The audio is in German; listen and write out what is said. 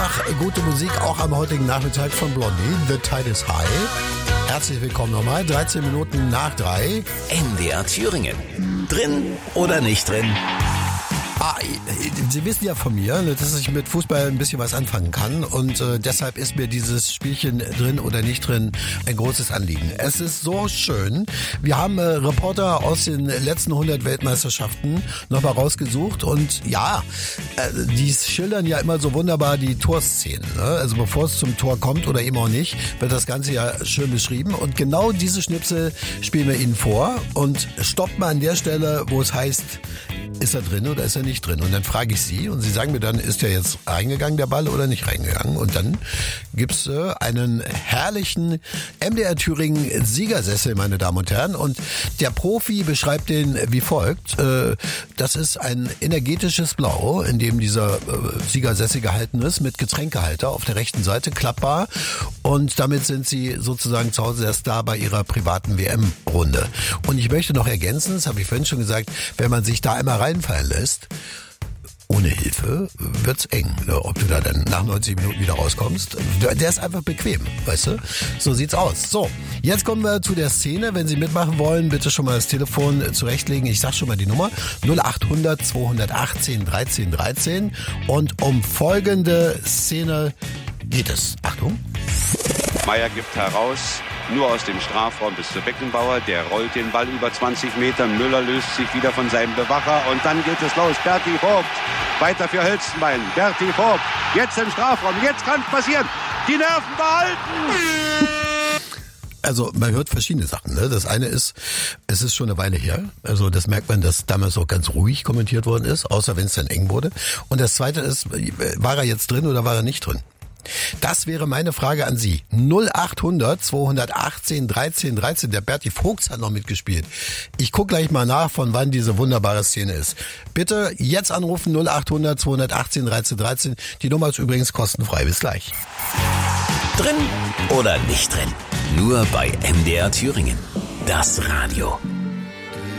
Gute Musik auch am heutigen Nachmittag von Blondie. The Tide is High. Herzlich willkommen nochmal. 13 Minuten nach 3. NDR Thüringen. Drin oder nicht drin? Sie wissen ja von mir, dass ich mit Fußball ein bisschen was anfangen kann und deshalb ist mir dieses Spielchen drin oder nicht drin ein großes Anliegen. Es ist so schön. Wir haben Reporter aus den letzten 100 Weltmeisterschaften nochmal rausgesucht und ja, die schildern ja immer so wunderbar die Torszenen. Ne? Also bevor es zum Tor kommt oder eben auch nicht, wird das Ganze ja schön beschrieben und genau diese Schnipsel spielen wir Ihnen vor und stoppt mal an der Stelle, wo es heißt, ist er drin oder ist er nicht drin? Und dann frage ich Sie und Sie sagen mir dann, ist der jetzt reingegangen, der Ball, oder nicht reingegangen? Und dann gibt's einen herrlichen MDR Thüringen Siegersessel, meine Damen und Herren. Und der Profi beschreibt den wie folgt. Das ist ein energetisches Blau, in dem dieser Siegersessel gehalten ist, mit Getränkehalter auf der rechten Seite, klappbar. Und damit sind Sie sozusagen zu Hause der Star bei Ihrer privaten WM-Runde. Und ich möchte noch ergänzen, das habe ich vorhin schon gesagt, wenn man sich da einmal reinfallen lässt, ohne Hilfe wird's eng, ob du da dann nach 90 Minuten wieder rauskommst. Der ist einfach bequem, weißt du? So sieht's aus. So, jetzt kommen wir zu der Szene. Wenn Sie mitmachen wollen, bitte schon mal das Telefon zurechtlegen. Ich sag schon mal die Nummer. 0800 218 13 13. Und um folgende Szene geht es. Achtung. Meier gibt heraus, nur aus dem Strafraum bis zu Beckenbauer. Der rollt den Ball über 20 Meter. Müller löst sich wieder von seinem Bewacher. Und dann geht es los. Berti Vogt. Weiter für Hölzenbein. Berti Vogt. Jetzt im Strafraum. Jetzt kann es passieren. Die Nerven behalten. Also man hört verschiedene Sachen. Ne? Das eine ist, es ist schon eine Weile her. Also das merkt man, dass damals auch ganz ruhig kommentiert worden ist. Außer wenn es dann eng wurde. Und das zweite ist, war er jetzt drin oder war er nicht drin? Das wäre meine Frage an Sie. 0800 218 13 13. Der Berti Vogts hat noch mitgespielt. Ich gucke gleich mal nach, von wann diese wunderbare Szene ist. Bitte jetzt anrufen 0800 218 13 13. Die Nummer ist übrigens kostenfrei. Bis gleich. Drin oder nicht drin? Nur bei NDR Thüringen. Das Radio.